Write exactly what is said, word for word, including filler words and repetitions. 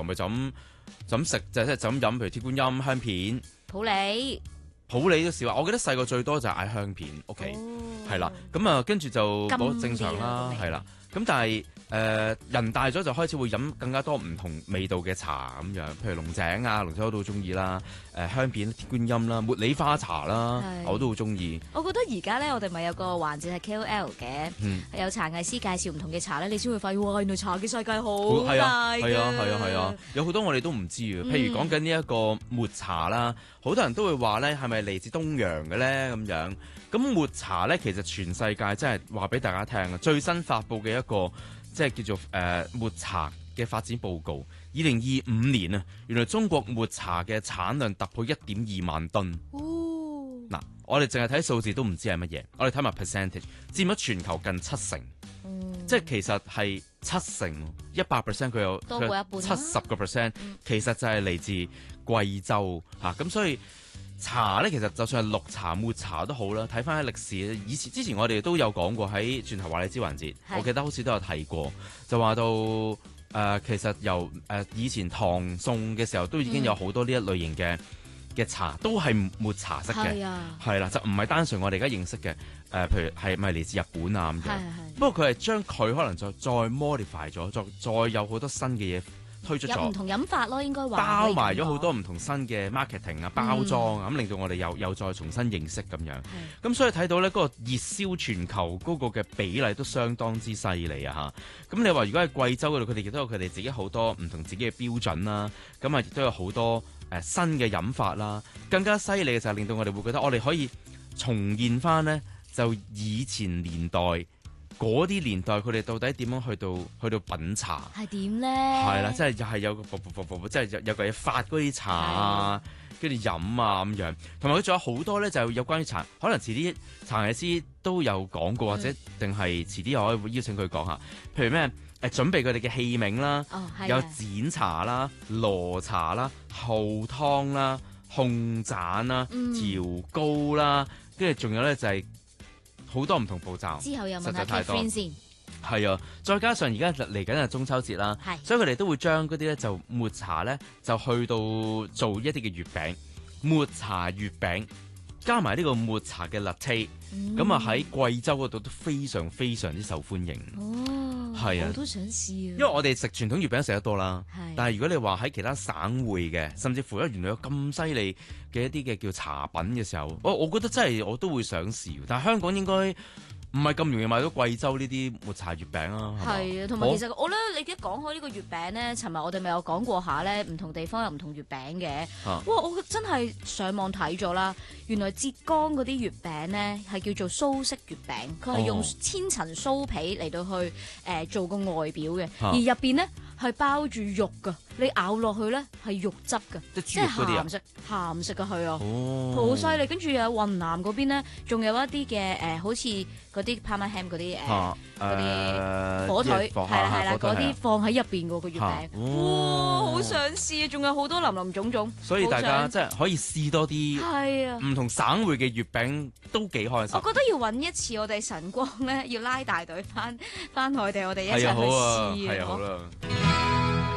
係就咁就咁食，就即係就咁飲，譬如鐵觀音、香片、 普洱。 普洱都少啊！我記得細個最多就係嗌香片屋企，係啦、咁啊跟住就嗰正常啦，係啦。咁但係誒、呃、人大咗就開始會飲更加多唔同味道嘅茶咁樣，譬如龍井啊、龍井我都好中意啦，誒、呃、香片、鐵觀音啦、茉莉花茶啦，我都好中意。 我覺得而家咧，我哋咪有個環節係 K O L 嘅， 嗯、 有茶藝師介紹唔同嘅茶咧，你先會發現哇，原來茶嘅世界好係大嘅。 啊係啊係啊係啊，有好多我哋都唔知嘅，譬如講緊呢一個抹茶啦，好多人都會話咧係咪嚟自東洋嘅咧咁樣？咁抹茶咧其實全世界真係話俾大家聽啊，最新發布嘅一個。即係叫做誒、呃、抹茶嘅發展報告，二零二五年啊，原來中國抹茶嘅產量突破一點二萬噸。 哦， 嗱，我哋淨係睇數字都唔知係乜嘢，我哋睇埋 percentage，佔咗全球近七成。 嗯、 即係其實係七成，一百 percent 佢有多過一半， 七十個 percent， 嗯其實就係嚟自貴州嚇，咁、啊、所以。茶咧，其實就算係綠茶、抹茶都好啦。睇翻喺歷史，以前之前我哋都有講過喺轉頭話你知環節，我記得好似都有提過，就話到誒、呃，其實由誒、呃、以前唐宋嘅時候都已經有好多呢一類型嘅嘅、嗯、茶，都係抹茶式嘅，係啦、啊，就唔係單純我哋而家認識嘅誒、呃，譬如係咪嚟自日本啊咁樣。不過佢係將佢可能再再 modify 咗，再再有好多新嘅嘢。推出咗有唔同飲法咯，應該話包埋咗好多唔同新嘅 marketing 啊、包裝啊，咁、嗯、令到我哋又又再重新認識咁樣。咁所以睇到咧，嗰、那個熱銷全球嗰個嘅比例都相當之犀利啊！嚇，咁你話如果喺貴州嗰度，佢哋亦都有佢哋自己好多唔同自己嘅標準啦。咁啊，亦都有好多誒、呃、新嘅飲法啦。更加犀利嘅就係令到我哋會覺得，我哋可以重現翻呢，就以前年代。嗰啲年代佢哋到底點樣去到去到品茶？係點咧？ 係啦，即係又係有個啵啵啵啵啵，即係有有個嘢發嗰啲茶啊，跟住飲啊咁樣。同埋佢仲有好多咧，就有關於茶，可能遲啲茶藝師都有講過，或者定係遲啲我可以邀請佢講下。譬如咩誒，準備佢哋嘅器皿啦， 哦、 有剪茶啦、羅茶啦、後湯啦、控盞啦、嗯、調膏啦，跟住仲有咧就係、是。好多唔同步驟， 之後又問下 Catherine 先， 係啊，再加上而家嚟緊係中秋節啦，所以佢哋都會將嗰啲咧就抹茶咧就去到做一啲嘅月餅，抹茶月餅加埋呢個抹茶嘅 latte，咁啊喺貴州嗰度都非常非常之受歡迎。哦，係啊， 我都想試啊， 因為我哋食傳統月餅食得多啦，但係如果你話喺其他省會嘅，甚至乎咧原來有咁犀利嘅一啲嘅叫茶品嘅時候，我我覺得真係我都會想試，但係香港應該唔係咁容易買到貴州呢啲抹茶月餅啊。 係啊，同埋其實我咧，你一講開呢個月餅咧，尋日我哋咪有講過下咧，唔同地方有唔同月餅嘅。啊、哇！我真係上網睇咗啦，原來浙江嗰啲月餅咧係叫做蘇式月餅，佢係用千層酥皮嚟到去誒、呃、做個外表嘅，啊、而入邊咧係包住肉㗎。你咬落去咧係肉汁㗎，即係鹹食鹹食㗎係啊，好犀利！跟住有雲南嗰邊咧，仲有一啲嘅誒，好似嗰啲 Parma ham 嗰啲誒嗰啲火腿，係啦係啦，嗰啲放喺入邊嗰個月餅，哇！好想試啊，仲有好多林林種種。 所以大家即係可以試多啲係啊，唔同省會嘅月餅都幾開心。 我覺得要揾一次我哋晨光咧，要拉大隊翻翻內地，我哋一齊去試啊！ 係啊，好啦。